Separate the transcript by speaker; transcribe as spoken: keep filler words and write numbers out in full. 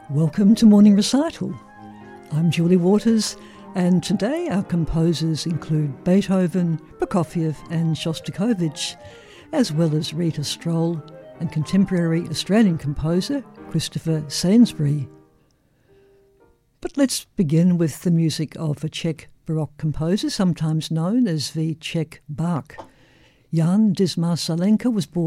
Speaker 1: Welcome to Morning Recital. I'm Julie Waters, and today our composers include Beethoven, Prokofiev and Shostakovich, as well as Rita Stroll and contemporary Australian composer Christopher Sainsbury. But let's begin with the music of a Czech Baroque composer, sometimes known as the Czech Bach. Jan Dismar Salenka was born